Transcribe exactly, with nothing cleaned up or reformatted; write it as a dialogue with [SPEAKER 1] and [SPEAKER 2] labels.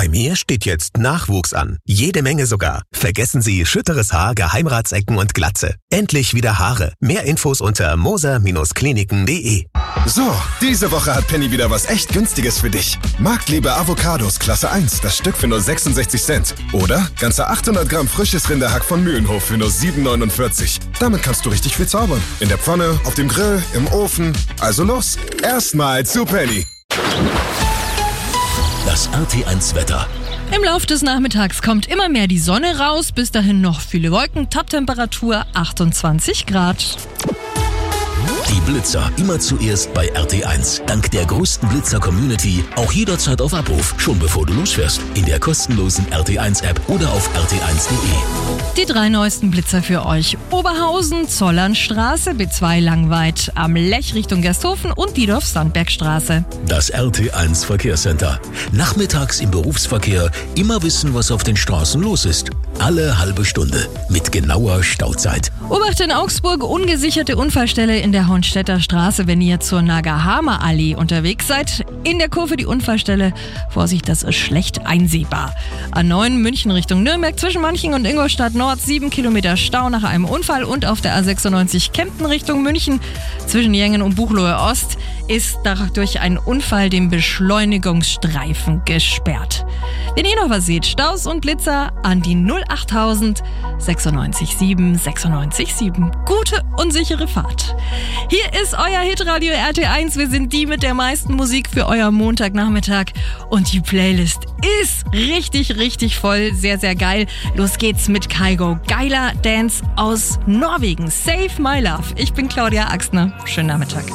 [SPEAKER 1] Bei mir steht jetzt Nachwuchs an. Jede Menge sogar. Vergessen Sie schütteres Haar, Geheimratsecken und Glatze. Endlich wieder Haare. Mehr Infos unter moser Kliniken punkt de.
[SPEAKER 2] So, diese Woche hat Penny wieder was echt Günstiges für dich. Marktliebe Avocados Klasse eins, das Stück für nur sechsundsechzig Cent. Oder ganze achthundert Gramm frisches Rinderhack von Mühlenhof für nur sieben neunundvierzig. Damit kannst du richtig viel zaubern. In der Pfanne, auf dem Grill, im Ofen. Also los, erstmal zu Penny.
[SPEAKER 3] Das R T eins Wetter.
[SPEAKER 4] Im Lauf des Nachmittags kommt immer mehr die Sonne raus, bis dahin noch viele Wolken, Toptemperatur achtundzwanzig Grad.
[SPEAKER 3] Die Blitzer immer zuerst bei R T eins. Dank der größten Blitzer-Community auch jederzeit auf Abruf, schon bevor du losfährst. In der kostenlosen R T eins App oder auf r t eins punkt de.
[SPEAKER 4] Die drei neuesten Blitzer für euch. Oberhausen, Zollernstraße, B zwei Langweid, am Lech Richtung Gersthofen und Diedorf-Sandbergstraße.
[SPEAKER 3] Das R T eins Verkehrscenter. Nachmittags im Berufsverkehr immer wissen, was auf den Straßen los ist. Alle halbe Stunde mit genauer Stauzeit.
[SPEAKER 4] Obacht in Augsburg, ungesicherte Unfallstelle in der Hornstädter Straße, wenn ihr zur Nagahama-Allee unterwegs seid. In der Kurve die Unfallstelle. Vorsicht, das ist schlecht einsehbar. A neun München Richtung Nürnberg zwischen Manching und Ingolstadt Nord sieben Kilometer Stau nach einem Unfall und auf der A sechsundneunzig Kempten Richtung München zwischen Jengen und Buchloe Ost ist durch einen Unfall dem Beschleunigungsstreifen gesperrt. Wenn ihr noch was seht, Staus und Blitzer an die null achttausend sechsundneunzig sieben sechsundneunzig sieben. Gute und sichere Fahrt. Hier ist euer Hitradio R T eins. Wir sind die mit der meisten Musik für euer Montagnachmittag. Und die Playlist ist richtig, richtig voll. Sehr, sehr geil. Los geht's mit Kygo. Geiler Dance aus Norwegen. Save My Love. Ich bin Claudia Axtner. Schönen Nachmittag.